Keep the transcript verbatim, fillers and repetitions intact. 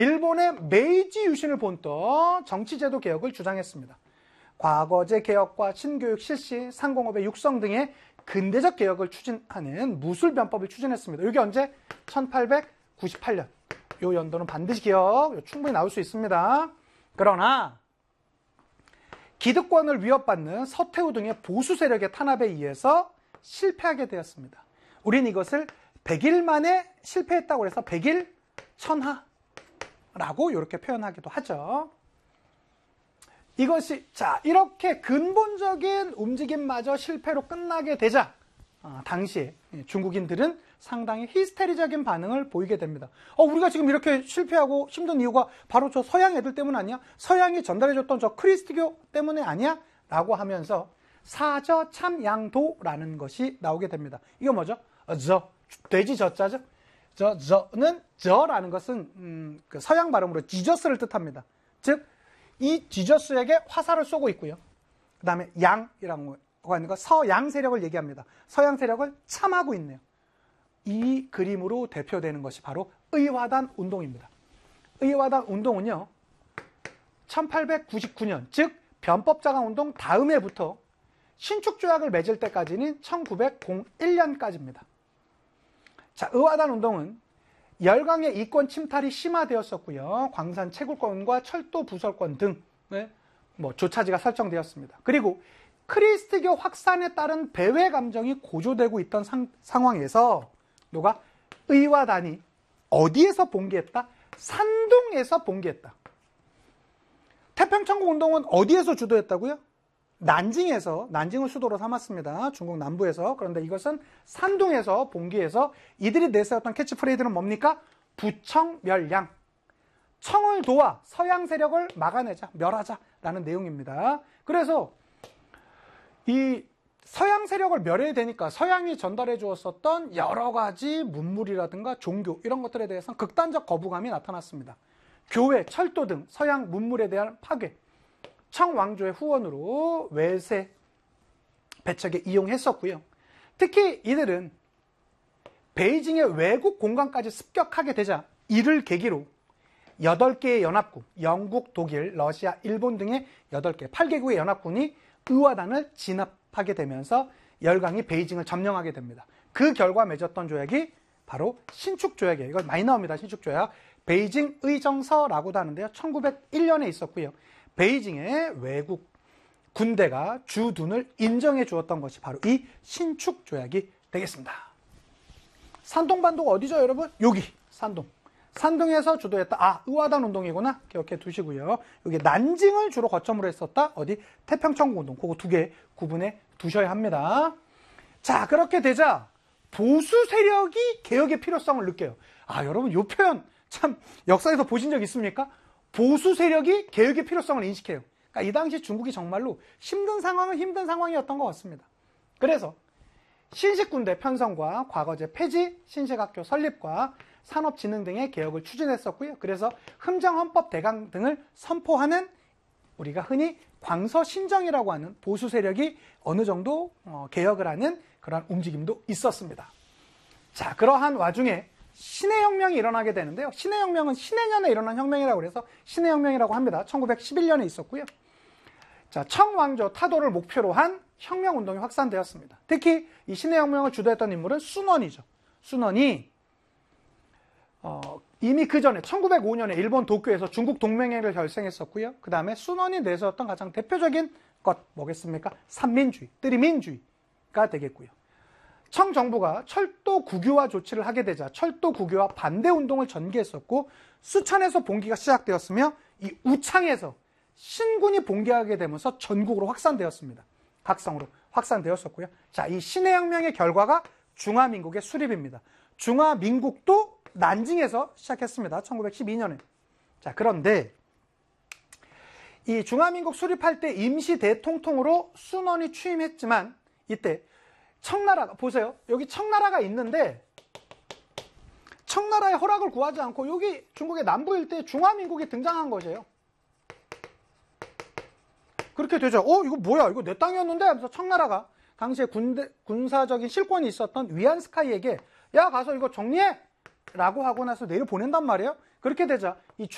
일본의 메이지 유신을 본떠 정치제도 개혁을 주장했습니다. 과거제 개혁과 신교육 실시, 상공업의 육성 등의 근대적 개혁을 추진하는 무술변법을 추진했습니다. 이게 언제? 천팔백구십팔 년. 이 연도는 반드시 기억, 충분히 나올 수 있습니다. 그러나 기득권을 위협받는 서태후 등의 보수 세력의 탄압에 의해서 실패하게 되었습니다. 우린 이것을 백 일 만에 실패했다고 해서 백일 천하라고 이렇게 표현하기도 하죠. 이것이 자 이렇게 근본적인 움직임마저 실패로 끝나게 되자 아, 당시에 중국인들은 상당히 히스테리적인 반응을 보이게 됩니다. 어, 우리가 지금 이렇게 실패하고 힘든 이유가 바로 저 서양 애들 때문 아니야? 서양이 전달해줬던 저 크리스트교 때문에 아니야? 라고 하면서 사저참양도라는 것이 나오게 됩니다. 이거 뭐죠? 어, 저, 돼지 저자죠? 저, 저는, 저라는 것은 음, 그 서양 발음으로 지저스를 뜻합니다. 즉, 이 지저스에게 화살을 쏘고 있고요. 그 다음에 양이라고 하는 거 서양 세력을 얘기합니다. 서양 세력을 참하고 있네요. 이 그림으로 대표되는 것이 바로 의화단 운동입니다. 의화단 운동은요, 천팔백구십구 년, 즉 변법자강 운동 다음 해부터 신축조약을 맺을 때까지는 천구백일 년까지입니다. 자, 의화단 운동은 열강의 이권 침탈이 심화되었었고요. 광산 채굴권과 철도 부설권 등의 뭐 조차지가 설정되었습니다. 그리고 크리스트교 확산에 따른 배회 감정이 고조되고 있던 상, 상황에서 누가 의화단이 어디에서 봉기했다? 산둥에서 봉기했다. 태평천국 운동은 어디에서 주도했다고요? 난징에서, 난징을 수도로 삼았습니다. 중국 남부에서. 그런데 이것은 산둥에서 봉기해서 이들이 내세웠던 캐치프레이즈는 뭡니까? 부청멸량. 청을 도와 서양 세력을 막아내자, 멸하자라는 내용입니다. 그래서 이 서양 세력을 멸해야 되니까 서양이 전달해 주었었던 여러 가지 문물이라든가 종교 이런 것들에 대해서는 극단적 거부감이 나타났습니다. 교회, 철도 등 서양 문물에 대한 파괴, 청왕조의 후원으로 외세 배척에 이용했었고요. 특히 이들은 베이징의 외국 공간까지 습격하게 되자 이를 계기로 여덟 개의 연합국, 영국, 독일, 러시아, 일본 등의 여덟 개, 팔 개국의 연합군이 의화단을 진압하게 되면서 열강이 베이징을 점령하게 됩니다. 그 결과 맺었던 조약이 바로 신축조약이에요. 이거 많이 나옵니다. 신축조약. 베이징 의정서라고도 하는데요. 천구백일 년에 있었고요. 베이징의 외국 군대가 주둔을 인정해 주었던 것이 바로 이 신축조약이 되겠습니다. 산둥반도가 어디죠, 여러분? 여기 산둥. 산둥에서 주도했다. 아, 의화단 운동이구나. 기억해 두시고요. 여기 난징을 주로 거점으로 했었다. 어디? 태평천국 운동. 그거 두 개 구분해 두셔야 합니다. 자, 그렇게 되자 보수 세력이 개혁의 필요성을 느껴요. 아, 여러분, 이 표현 참 역사에서 보신 적 있습니까? 보수 세력이 개혁의 필요성을 인식해요. 그러니까 이 당시 중국이 정말로 힘든 상황은 힘든 상황이었던 것 같습니다. 그래서 신식군대 편성과 과거제 폐지, 신식학교 설립과 산업진흥 등의 개혁을 추진했었고요. 그래서 흠정헌법 대강 등을 선포하는 우리가 흔히 광서신정이라고 하는 보수 세력이 어느 정도 개혁을 하는 그런 움직임도 있었습니다. 자, 그러한 와중에 신의 혁명이 일어나게 되는데요. 신의 혁명은 신의 년에 일어난 혁명이라고 해서 신의 혁명이라고 합니다. 천구백십일 년에 있었고요. 자, 청왕조 타도를 목표로 한 혁명운동이 확산되었습니다. 특히 이 신의 혁명을 주도했던 인물은 순원이죠. 순원이 어, 이미 그 전에 천구백오 년에 일본 도쿄에서 중국 동맹회를 결성했었고요. 그 다음에 순원이 내세웠던 가장 대표적인 것 뭐겠습니까? 삼민주의, 뜨리민주의가 되겠고요. 청 정부가 철도 국유화 조치를 하게 되자 철도 국유화 반대 운동을 전개했었고 수천에서 봉기가 시작되었으며 이 우창에서 신군이 봉기하게 되면서 전국으로 확산되었습니다. 각성으로 확산되었었고요. 자, 이 신의 혁명의 결과가 중화민국의 수립입니다. 중화민국도 난징에서 시작했습니다. 천구백십이 년에. 자, 그런데 이 중화민국 수립할 때 임시 대통통으로 순원이 취임했지만 이때 청나라가, 보세요. 여기 청나라가 있는데 청나라의 허락을 구하지 않고 여기 중국의 남부 일대에 중화민국이 등장한 것이에요. 그렇게 되죠. 어, 이거 뭐야? 이거 내 땅이었는데? 하면서 청나라가 당시에 군대, 군사적인 실권이 있었던 위안스카이에게 야, 가서 이거 정리해! 라고 하고 나서 내려보낸단 말이에요. 그렇게 되자 이